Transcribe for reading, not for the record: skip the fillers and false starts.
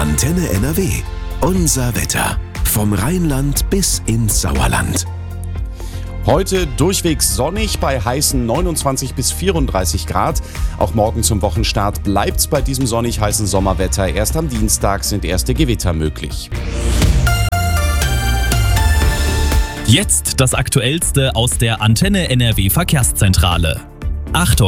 Antenne NRW. Unser Wetter. Vom Rheinland bis ins Sauerland. Heute durchwegs sonnig bei heißen 29 bis 34 Grad. Auch morgen zum Wochenstart bleibt's bei diesem sonnig heißen Sommerwetter. Erst am Dienstag sind erste Gewitter möglich. Jetzt das Aktuellste aus der Antenne NRW Verkehrszentrale. Achtung!